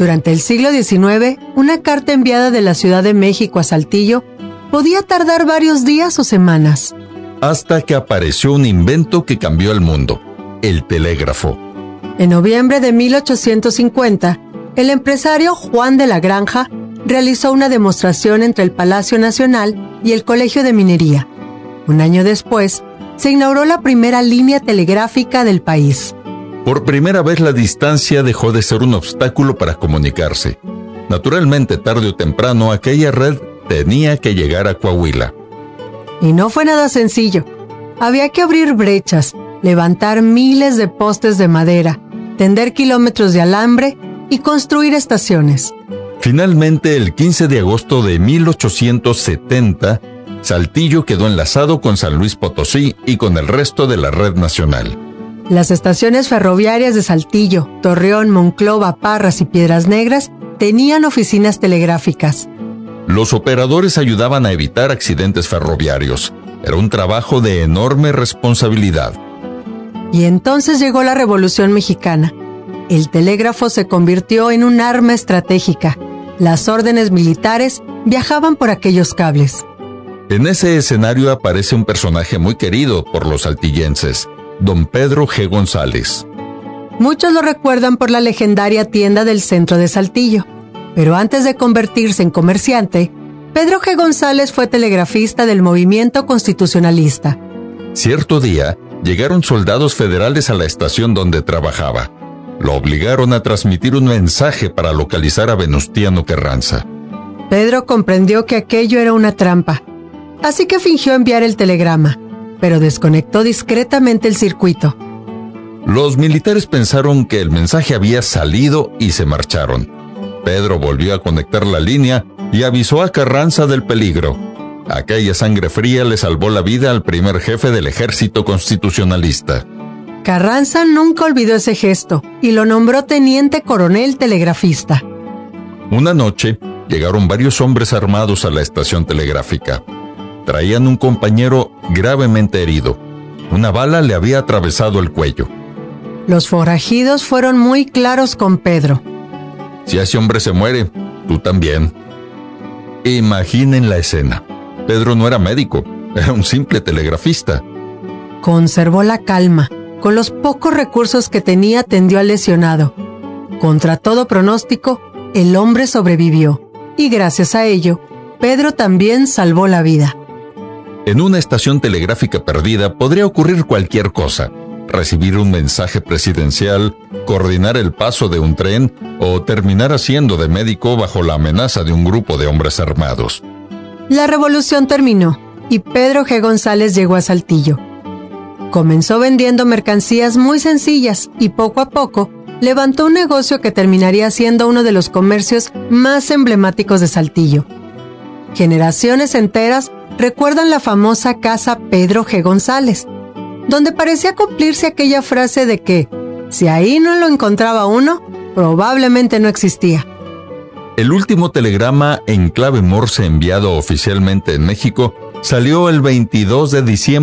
Durante el siglo XIX, una carta enviada de la Ciudad de México a Saltillo podía tardar varios días o semanas. Hasta que apareció un invento que cambió el mundo: el telégrafo. En noviembre de 1850, el empresario Juan de la Granja realizó una demostración entre el Palacio Nacional y el Colegio de Minería. Un año después, se inauguró la primera línea telegráfica del país. Por primera vez la distancia dejó de ser un obstáculo para comunicarse. Naturalmente, tarde o temprano, aquella red tenía que llegar a Coahuila. Y no fue nada sencillo. Había que abrir brechas, levantar miles de postes de madera, tender kilómetros de alambre y construir estaciones. Finalmente, el 15 de agosto de 1870, Saltillo quedó enlazado con San Luis Potosí y con el resto de la red nacional. Las estaciones ferroviarias de Saltillo, Torreón, Monclova, Parras y Piedras Negras tenían oficinas telegráficas. Los operadores ayudaban a evitar accidentes ferroviarios. Era un trabajo de enorme responsabilidad. Y entonces llegó la Revolución Mexicana. El telégrafo se convirtió en un arma estratégica. Las órdenes militares viajaban por aquellos cables. En ese escenario aparece un personaje muy querido por los saltillenses: don Pedro G. González. Muchos lo recuerdan por la legendaria tienda del centro de Saltillo. Pero antes de convertirse en comerciante, Pedro G. González fue telegrafista del movimiento constitucionalista. Cierto día, llegaron soldados federales a la estación donde trabajaba. Lo obligaron a transmitir un mensaje para localizar a Venustiano Carranza. Pedro comprendió que aquello era una trampa, así que fingió enviar el telegrama, pero desconectó discretamente el circuito. Los militares pensaron que el mensaje había salido y se marcharon. Pedro volvió a conectar la línea y avisó a Carranza del peligro. Aquella sangre fría le salvó la vida al primer jefe del ejército constitucionalista. Carranza nunca olvidó ese gesto y lo nombró teniente coronel telegrafista. Una noche, llegaron varios hombres armados a la estación telegráfica. Traían un compañero gravemente herido. Una bala le había atravesado el cuello. Los forajidos fueron muy claros con Pedro. Si ese hombre se muere, tú también. Imaginen la escena. Pedro no era médico, era un simple telegrafista. Conservó la calma. Con los pocos recursos que tenía, atendió al lesionado. Contra todo pronóstico, el hombre sobrevivió. Y gracias a ello, Pedro también salvó la vida. En una estación telegráfica perdida podría ocurrir cualquier cosa: recibir un mensaje presidencial, coordinar el paso de un tren o terminar haciendo de médico bajo la amenaza de un grupo de hombres armados. La revolución terminó y Pedro G. González llegó a Saltillo. Comenzó vendiendo mercancías muy sencillas y poco a poco levantó un negocio que terminaría siendo uno de los comercios más emblemáticos de Saltillo. Generaciones enteras recuerdan la famosa casa Pedro G. González, donde parecía cumplirse aquella frase de que, si ahí no lo encontraba uno, probablemente no existía. El último telegrama en clave Morse enviado oficialmente en México salió el 22 de diciembre